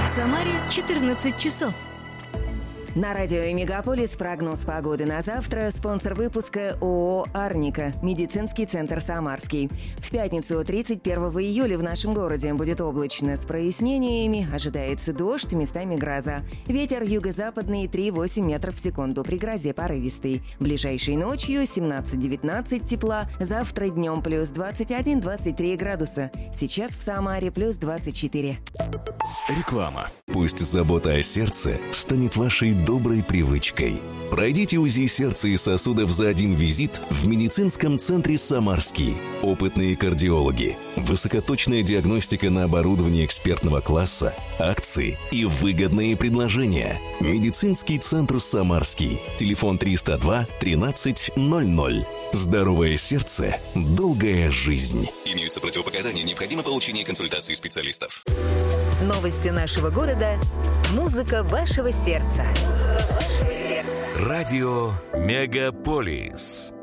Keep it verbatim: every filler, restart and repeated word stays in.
В Самаре четырнадцать часов. На радио «Мегаполис» прогноз погоды на завтра. Спонсор выпуска ООО «Арника», медицинский центр «Самарский». В пятницу, тридцать первого июля, в нашем городе будет облачно с прояснениями. Ожидается дождь, местами гроза. Ветер юго-западный три и восемь метров в секунду. При грозе порывистый. Ближайшей ночью семнадцать-девятнадцать тепла. Завтра днем плюс двадцать один - двадцать три градуса. Сейчас в Самаре плюс двадцать четыре. Реклама. Пусть забота о сердце станет вашей доброй привычкой. Пройдите УЗИ сердца и сосудов за один визит в медицинском центре «Самарский». Опытные кардиологи, высокоточная диагностика на оборудовании экспертного класса, акции и выгодные предложения. Медицинский центр «Самарский». Телефон триста два тринадцать ноль ноль. Здоровое сердце, долгая жизнь. Имеются противопоказания, необходимо получение консультации специалистов. Новости нашего города. Музыка вашего сердца. Музыка вашего сердца. Радио «Мегаполис».